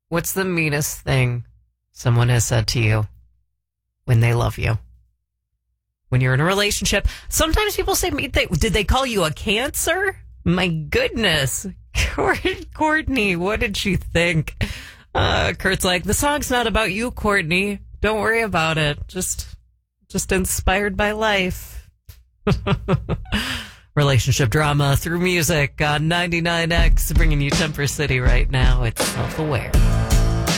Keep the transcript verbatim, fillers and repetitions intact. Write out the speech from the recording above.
What's the meanest thing someone has said to you when they love you? When you're in a relationship, sometimes people say, did they call you a Cancer? My goodness. Courtney, what did she think? Uh, Kurt's like, the song's not about you, Courtney. Don't worry about it. Just, just inspired by life. Relationship drama through music on ninety-nine X, bringing you Temper City right now. It's Self-Aware.